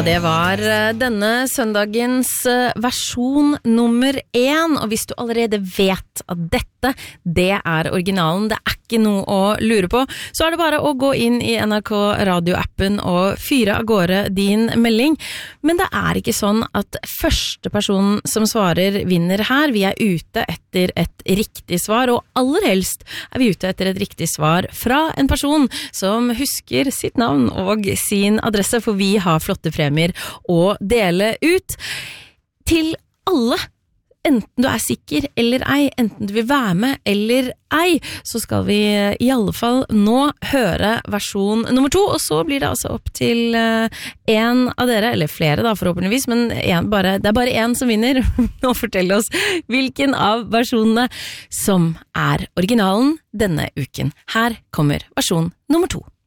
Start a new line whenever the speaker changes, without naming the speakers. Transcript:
Ja, det var denne søndagens versjon nummer 1, og hvis du allerede vet at dette, det er originalen, det er ikke noe å lure på, så er det bare å gå inn i NRK radioappen og fyre av gårde din melding. Men det er ikke sånn at første person som svarer vinner her. Vi er ute etter et riktig svar, og aller helst er vi ute etter et riktig svar fra en person som husker sitt navn og sin adresse, for vi har flotte premier å dele ut til alle. Enten du er sikker eller ei, enten du vil være med eller ei, så skal vi i alle fall nå høre versjon nummer 2, og så blir det altså opp til en av dere, eller flere da forhåpentligvis, men det er bare en som vinner, og fortell oss hvilken av versjonene som er originalen denne uken. Her kommer versjon nummer 2.